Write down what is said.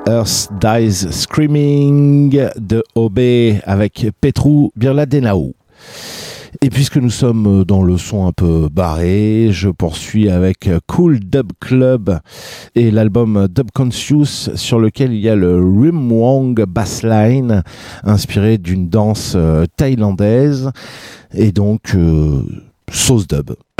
Earth Dies Screaming de OB avec Petru Birladenau. Et puisque nous sommes dans le son un peu barré, je poursuis avec Cool Dub Club et l'album Dub Conscious sur lequel il y a le Rimwong Bassline inspiré d'une danse thaïlandaise et donc sauce dub.